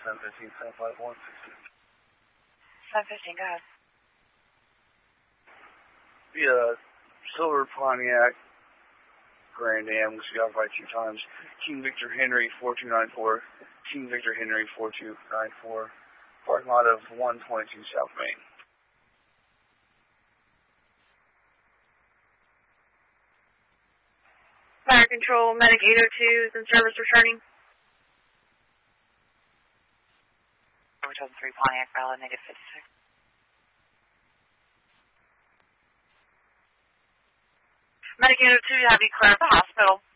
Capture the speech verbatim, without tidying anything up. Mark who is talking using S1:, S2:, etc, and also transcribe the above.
S1: seven fifteen, seven five one, six two.
S2: seven fifteen, go ahead.
S1: Yeah, Silver Pontiac, Grand Am, which we got by two times. King Victor Henry, four two nine four. King Victor Henry, four two nine four. Parking lot of one twenty-two South Main.
S2: Fire Control, Medic eight oh two is in service returning. Over twelve three Pontiac, valid, negative fifty-six. Medic eight oh two, you have you clear at the hospital.